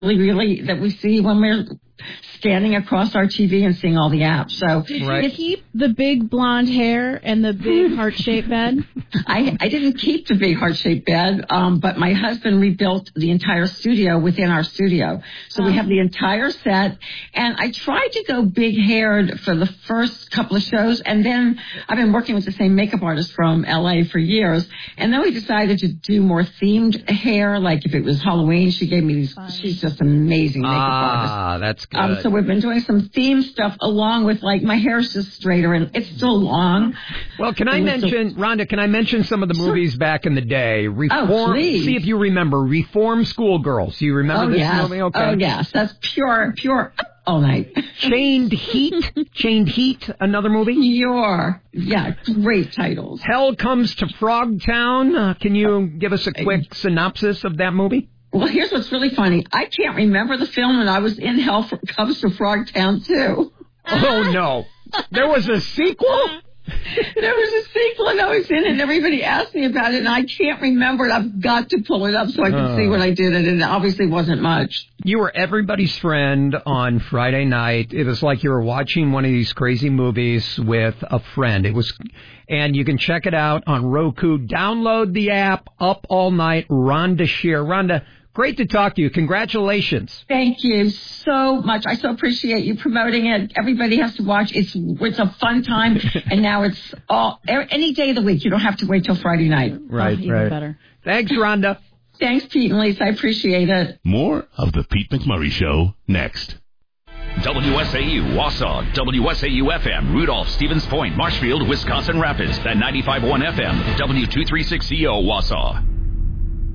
really that we see when we're scanning across our TV and seeing all the apps. So did you keep the big blonde hair and the big heart-shaped bed? I didn't keep the big heart-shaped bed, but my husband rebuilt the entire studio within our studio. So we have the entire set, and I tried to go big-haired for the first couple of shows, and then I've been working with the same makeup artist from L.A. for years, and then we decided to do more themed hair, like if it was Halloween, she gave me these, she's just an amazing makeup artist. That's good. So we've been doing some theme stuff along with, like, my hair's just straighter and it's still long. Well, can I mention, Rhonda, can I mention some of the movies back in the day? Reform, please. See if you remember. Reform Schoolgirls. Do you remember this movie? Okay. Oh, yes. That's pure all night. Chained Heat, another movie? Yeah, great titles. Hell Comes to Frogtown. Can you give us a quick synopsis of that movie? Well, here's what's really funny. I can't remember the film, and I was in Hell Comes to Frogtown, too. Oh, no. There was a sequel? There was a sequel, and I was in it, and everybody asked me about it, and I can't remember it. I've got to pull it up so I can see what I did, and it obviously wasn't much. You were everybody's friend on Friday night. It was like you were watching one of these crazy movies with a friend. And you can check it out on Roku. Download the app, Up All Night, Rhonda Shear. Rhonda, great to talk to you. Congratulations. Thank you so much. I so appreciate you promoting it. Everybody has to watch. It's a fun time, and now it's any day of the week. You don't have to wait till Friday night. Right. Even better. Thanks, Rhonda. Thanks, Pete and Lisa. I appreciate it. More of the Pete McMurray Show next. WSAU, Wausau, WSAU-FM, Rudolph, Stevens Point, Marshfield, Wisconsin Rapids, at 95.1 FM, W236CO, Wausau.